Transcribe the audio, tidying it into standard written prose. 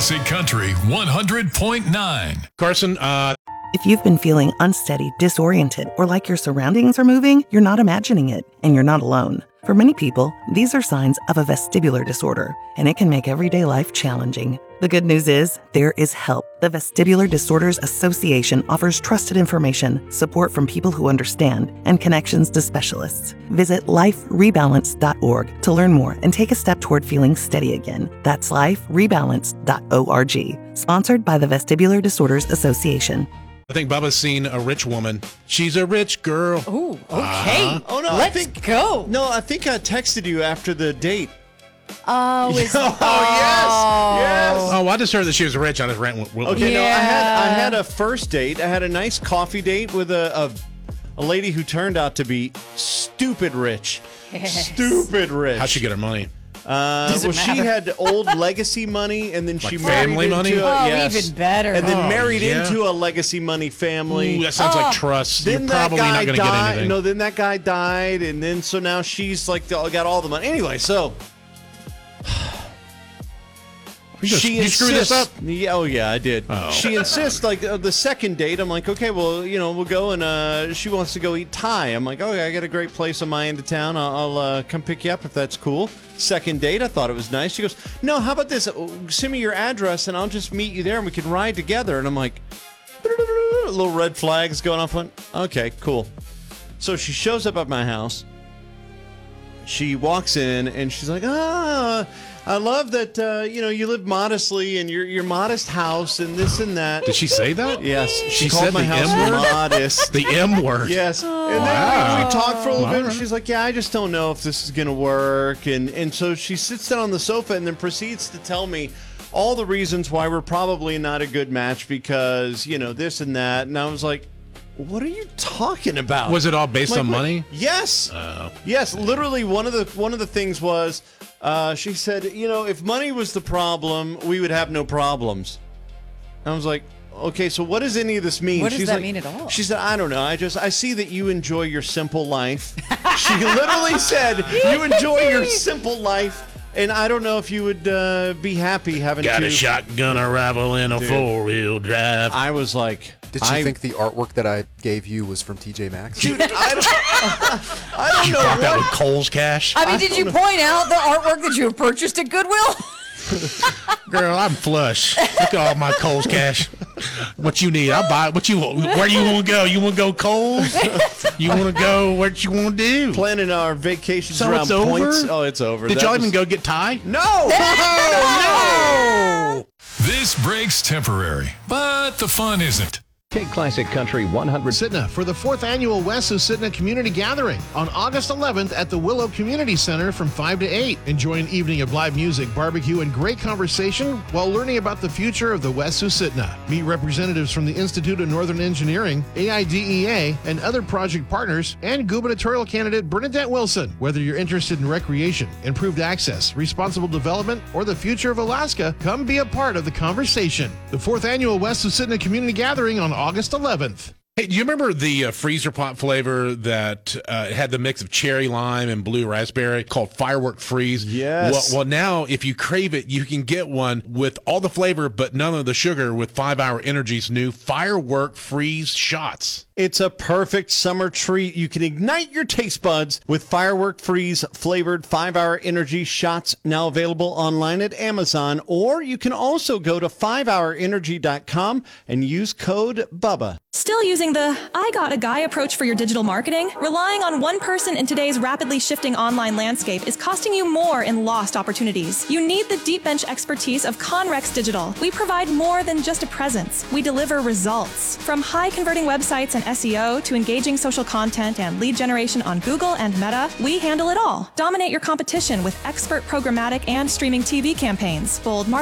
Classic Country 100.9. Carson, If you've been feeling unsteady, disoriented, or like your surroundings are moving, you're not imagining it, and you're not alone. For many people, these are signs of a vestibular disorder, and it can make everyday life challenging. The good news is, there is help. The Vestibular Disorders Association offers trusted information, support from people who understand, and connections to specialists. Visit liferebalance.org to learn more and take a step toward feeling steady again. That's liferebalance.org. Sponsored by the Vestibular Disorders Association. I think Bubba's seen a rich woman. She's a rich girl. Ooh, okay. Oh, no, Let's go. No, I think I texted you after the date. Oh, yes. Oh, I just heard that she was rich on his rent. Okay, Yeah. no, I had a first date. I had a nice coffee date with a lady who turned out to be stupid rich. Yes. Stupid rich. How'd she get her money? Well, she had old legacy money, and then she married family money? into Even better. and then Oh, married yeah. into a legacy money family. Ooh, that sounds like trust. Then You're that probably guy not going to get died. anything. No, then that guy died, and then so now she's like got all the money. Anyway, so you screw this up? Yeah, oh yeah, I did. Oh. She insists, like the second date. I'm like, okay, well, we'll go, and she wants to go eat Thai. I'm like, okay, I got a great place on my end of town. I'll come pick you up if that's cool. Second date, I thought it was nice. She goes, no, how about this? Send me your address, and I'll just meet you there, and we can ride together. And I'm like, little red flags going off. Okay, cool. So she shows up at my house. She walks in, and she's like, I love that, you live modestly in your modest house and this and that. Did she say that? Yes. She called said my the house M word? modest. The M word. Yes. And then we talked for a little bit, and she's like, yeah, I just don't know if this is going to work. And so she sits down on the sofa and then proceeds to tell me all the reasons why we're probably not a good match because, this and that. And I was like, what are you talking about? Was it all based Like, on what- money? Yes. Yes. Literally, one of the things was she said, if money was the problem, we would have no problems. I was like, okay, so what does any of this mean? What does She's that like- mean at all? She said, I don't know. I see that you enjoy your simple life. She literally said, you enjoy your simple life. And I don't know if you would be happy having Got to. a shotgun arrival in a four-wheel drive. I was like, Did you think the artwork that I gave you was from TJ Maxx? dude, I don't You know bought that what. with Kohl's cash? I mean, did you point out the artwork that you have purchased at Goodwill? Girl, I'm flush. Look at all my Kohl's cash. What you need, I'll buy it. Where do you want to go? You want to go Kohl's? You want to go what you want to do? Planning our vacations So around it's over? points. Oh, it's over. Did That y'all was- even go get Thai? No! No! This break's temporary, but the fun isn't. Take Classic Country 100. Susitna for the 4th Annual West Susitna Community Gathering on August 11th at the Willow Community Center from 5 to 8. Enjoy an evening of live music, barbecue, and great conversation while learning about the future of the West Susitna. Meet representatives from the Institute of Northern Engineering, AIDEA, and other project partners, and gubernatorial candidate Bernadette Wilson. Whether you're interested in recreation, improved access, responsible development, or the future of Alaska, come be a part of the conversation. The 4th Annual West Susitna Community Gathering on August 11th. Hey, do you remember the freezer pop flavor that had the mix of cherry lime and blue raspberry called Firework Freeze? Yes. Well, now if you crave it, you can get one with all the flavor but none of the sugar with 5 Hour Energy's new Firework Freeze shots. It's a perfect summer treat. You can ignite your taste buds with Firework Freeze flavored 5 Hour Energy shots, now available online at Amazon, or you can also go to 5hourenergy.com and use code BUBBA. Still using the I got a guy approach for your digital marketing? Relying on one person in today's rapidly shifting online landscape is costing you more in lost opportunities. You need the deep bench expertise of Conrex Digital. We provide more than just a presence. We deliver results. From high converting websites and SEO to engaging social content and lead generation on Google and Meta, we handle it all. Dominate your competition with expert programmatic and streaming TV campaigns, bold marketing